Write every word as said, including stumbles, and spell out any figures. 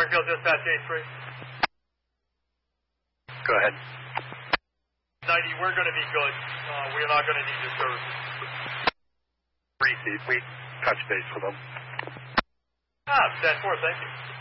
Airfield Dispatch eight three. Go ahead. ninety, we're going to be good. Uh, we're not going to need your services. Receive. We touch base with them. Ah, ten four, thank you.